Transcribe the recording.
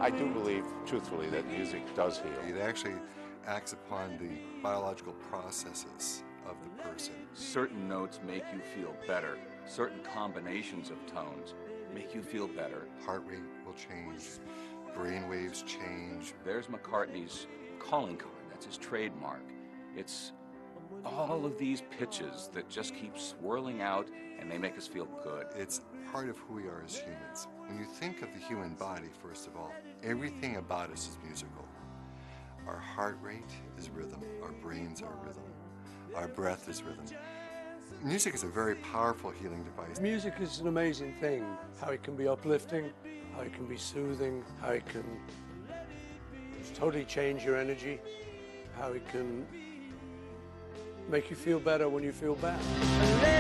I do believe, truthfully, that music does heal. It actually acts upon the biological processes of the person. Certain notes make you feel better. Certain combinations of tones make you feel better. Heart rate will change, brain waves change. There's McCartney's calling card. That's his trademark. It's all of these pitches that just keep swirling out, and they make us feel good. It's part of who we are as humans. When you think of the human body, first of all, everything about us is musical. Our heart rate is rhythm. Our brains are rhythm. Our breath is rhythm. Music is a very powerful healing device. Music is an amazing thing. How it can be uplifting, how it can be soothing, how it can just totally change your energy, how it can make you feel better when you feel bad.